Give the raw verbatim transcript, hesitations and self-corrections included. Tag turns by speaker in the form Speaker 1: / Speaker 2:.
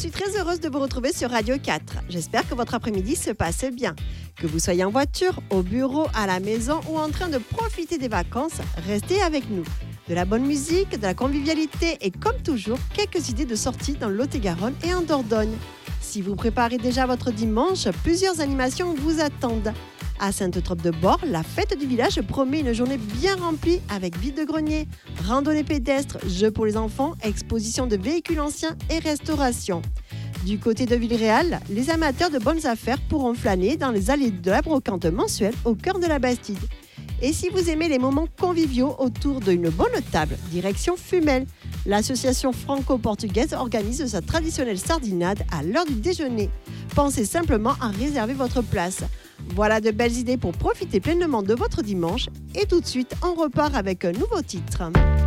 Speaker 1: suis très heureuse de vous retrouver sur Radio quatre. J'espère que votre après-midi se passe bien. Que vous soyez en voiture, au bureau, à la maison ou en train de profiter des vacances, restez avec nous. De la bonne musique, de la convivialité et comme toujours, quelques idées de sortie dans le Lot-et-Garonne et en Dordogne. Si vous préparez déjà votre dimanche, plusieurs animations vous attendent. À Sainte-Trope-de-Bord, la fête du village promet une journée bien remplie avec vide-grenier, randonnée pédestre, jeux pour les enfants, exposition de véhicules anciens et restauration. Du côté de Villeréal, les amateurs de bonnes affaires pourront flâner dans les allées de la brocante mensuelle au cœur de la Bastide. Et si vous aimez les moments conviviaux autour d'une bonne table, direction Fumel. L'association franco-portugaise organise sa traditionnelle sardinade à l'heure du déjeuner. Pensez simplement à réserver votre place. Voilà de belles idées pour profiter pleinement de votre dimanche. Et tout de suite, on repart avec un nouveau titre.